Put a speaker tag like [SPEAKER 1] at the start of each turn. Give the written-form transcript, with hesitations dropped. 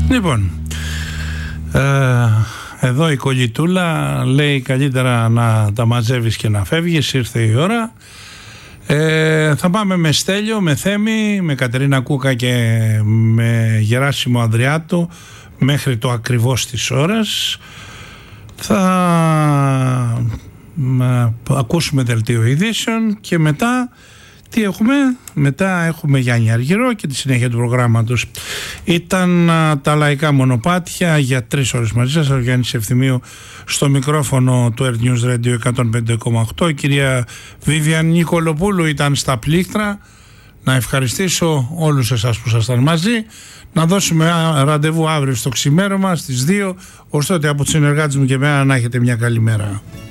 [SPEAKER 1] Λοιπόν, εδώ η κολλητούλα λέει καλύτερα να τα μαζεύεις και να φεύγεις, ήρθε η ώρα. Θα πάμε με Στέλιο, με Θέμη, με Κατερίνα Κούκα και με Γεράσιμο Ανδριάτο μέχρι το ακριβώς της ώρας. Θα ακούσουμε δελτίο ειδήσεων και μετά τι έχουμε? Μετά έχουμε Γιάννη Αργυρό και τη συνέχεια του προγράμματος. Ήταν τα λαϊκά μονοπάτια για 3 ώρες μαζί σας. Ο Γιάννης Ευθυμίου στο μικρόφωνο του Earth News Radio 105,8. Η κυρία Βίβιαν Νικολοπούλου ήταν στα πλήκτρα. Να ευχαριστήσω όλους εσάς που ήσασταν μαζί. Να δώσουμε ραντεβού αύριο στο ξημέρωμα στις 2. Ωστότε από τους συνεργάτες μου και εμένα να έχετε μια καλή μέρα.